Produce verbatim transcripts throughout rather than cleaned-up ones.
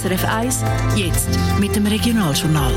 S R F eins, jetzt mit dem Regionaljournal.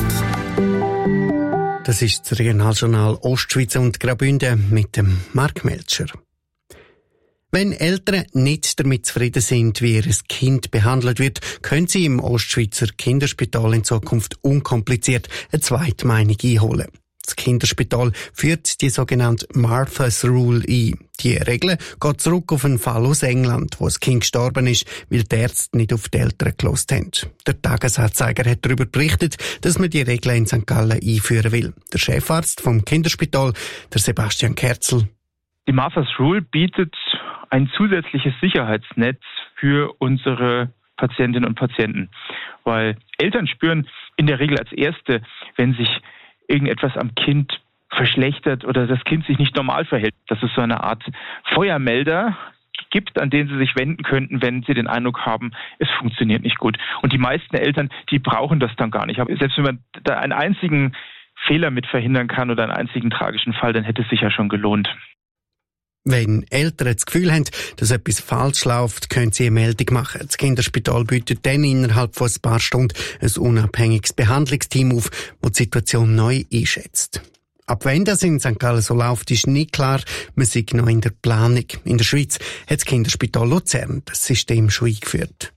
Das ist das Regionaljournal Ostschweiz und Graubünden mit dem Mark Melcher. Wenn Eltern nicht damit zufrieden sind, wie ihr Kind behandelt wird, können sie im Ostschweizer Kinderspital in Zukunft unkompliziert eine zweite Meinung einholen. Das Kinderspital führt die sogenannte Martha's Rule ein. Die Regel geht zurück auf einen Fall aus England, wo das Kind gestorben ist, weil die Ärzte nicht auf die Eltern gehört haben. Der Tagesanzeiger hat darüber berichtet, dass man die Regel in Sankt Gallen einführen will. Der Chefarzt vom Kinderspital, der Sebastian Kerzel. Die Martha's Rule bietet ein zusätzliches Sicherheitsnetz für unsere Patientinnen und Patienten, weil Eltern spüren in der Regel als Erste, wenn sich irgendetwas am Kind verschlechtert oder das Kind sich nicht normal verhält, dass es so eine Art Feuermelder gibt, an den sie sich wenden könnten, wenn sie den Eindruck haben, es funktioniert nicht gut. Und die meisten Eltern, die brauchen das dann gar nicht. Aber selbst wenn man da einen einzigen Fehler mit verhindern kann oder einen einzigen tragischen Fall, dann hätte es sich ja schon gelohnt. Wenn Eltern das Gefühl haben, dass etwas falsch läuft, können sie eine Meldung machen. Das Kinderspital bietet dann innerhalb von ein paar Stunden ein unabhängiges Behandlungsteam auf, das die Situation neu einschätzt. Ab wann das in Sankt Gallen so läuft, ist nicht klar. Wir sind noch in der Planung. In der Schweiz hat das Kinderspital Luzern das System schon eingeführt.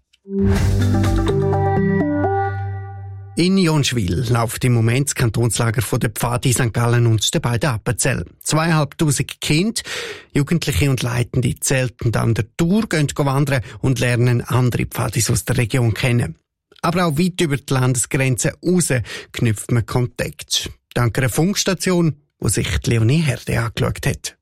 In Jonschwil läuft im Moment das Kantonslager von der Pfadi Sankt Gallen und der beiden Appenzell. Zweieinhalbtausend Kinder, Jugendliche und Leitende zelten an der Tour, gehen wandern und lernen andere Pfadis aus der Region kennen. Aber auch weit über die Landesgrenzen raus knüpft man Kontakt. Dank einer Funkstation, wo sich Leonie Herde angeschaut hat.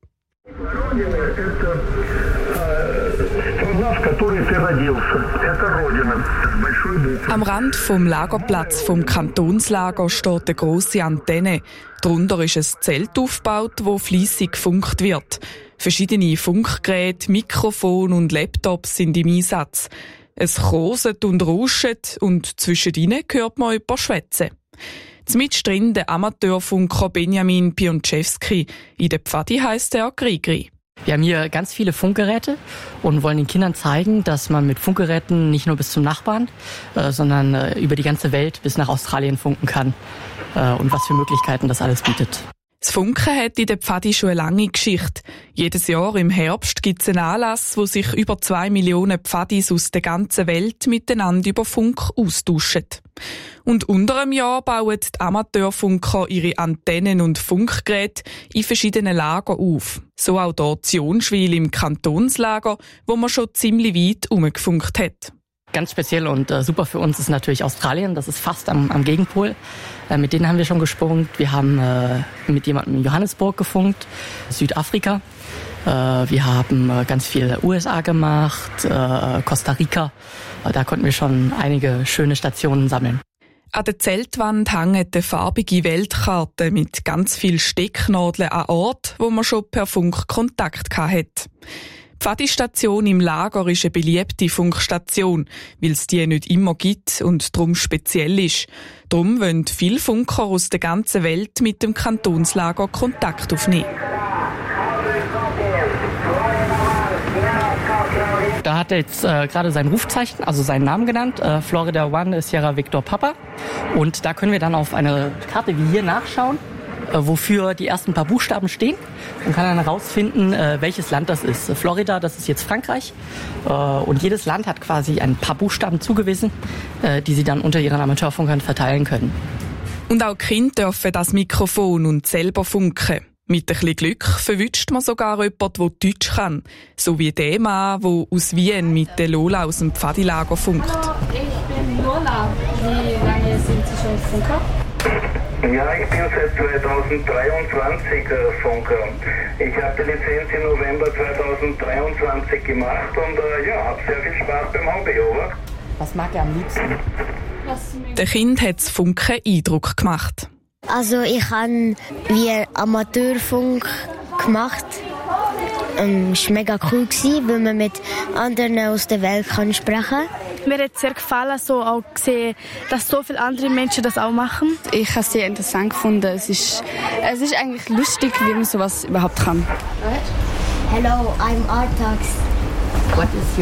Am Rand vom Lagerplatz vom Kantonslager steht eine grosse Antenne. Darunter ist ein Zelt aufgebaut, wo fleissig gefunkt wird. Verschiedene Funkgeräte, Mikrofone und Laptops sind im Einsatz. Es koset und rauscht und zwischendrin hört man jemanden schwätzen. Zmitsch drin der Amateurfunker Benjamin Pionczewski. In der Pfadi heisst er Grigri. Wir haben hier ganz viele Funkgeräte und wollen den Kindern zeigen, dass man mit Funkgeräten nicht nur bis zum Nachbarn, äh, sondern äh, über die ganze Welt bis nach Australien funken kann äh, und was für Möglichkeiten das alles bietet. Das Funken hat in der Pfadi schon eine lange Geschichte. Jedes Jahr im Herbst gibt es einen Anlass, wo sich über zwei Millionen Pfadis aus der ganzen Welt miteinander über Funk austauschen. Und unter einem Jahr bauen die Amateurfunker ihre Antennen und Funkgeräte in verschiedenen Lagern auf. So auch hier in Jonschwil im Kantonslager, wo man schon ziemlich weit herumgefunkt hat. Ganz speziell und äh, super für uns ist natürlich Australien. Das ist fast am, am Gegenpol. Äh, mit denen haben wir schon gesprungen. Wir haben äh, mit jemandem in Johannesburg gefunkt, Südafrika. Äh, wir haben äh, ganz viel U S A gemacht, äh, Costa Rica. Äh, da konnten wir schon einige schöne Stationen sammeln. An der Zeltwand hängt eine farbige Weltkarte mit ganz vielen Stecknadeln an Orten, wo man schon per Funk Kontakt hatte. Die Pfadi-Station im Lager ist eine beliebte Funkstation, weil es die nicht immer gibt und darum speziell ist. Darum wollen viele Funker aus der ganzen Welt mit dem Kantonslager Kontakt aufnehmen. Da hat er jetzt äh, gerade sein Rufzeichen, also seinen Namen genannt. Äh, Florida One Sierra Victor Papa. Und da können wir dann auf eine Karte wie hier nachschauen, äh, wofür die ersten paar Buchstaben stehen. Und kann dann herausfinden, äh, welches Land das ist. Florida, das ist jetzt Frankreich. Äh, und jedes Land hat quasi ein paar Buchstaben zugewiesen, äh, die sie dann unter ihren Amateurfunkern verteilen können. Und auch Kinder dürfen das Mikrofon und selber funken. Mit ein bisschen Glück verwünscht man sogar jemanden, der Deutsch kann. So wie der Mann, der aus Wien mit der Lola aus dem Pfadilager funkt. Hallo, ich bin Lola. Wie lange sind Sie schon Funker? Ja, ich bin seit zweitausenddreiundzwanzig äh, Funker. Ich habe die Lizenz im November zweitausenddreiundzwanzig gemacht und äh, ja, habe sehr viel Spaß beim Hobby, oder? Was mag er am liebsten? Der Kind hat das Funken Eindruck gemacht. Also ich habe wie Amateurfunk gemacht. Ähm, es war mega cool, weil man mit anderen aus der Welt kann sprechen kann. Mir hat es sehr gefallen, so auch gesehen, dass so viele andere Menschen das auch machen. Ich habe es sehr interessant gefunden. Es ist, es ist eigentlich lustig, wie man sowas überhaupt kann. Hello, I'm Artax. What is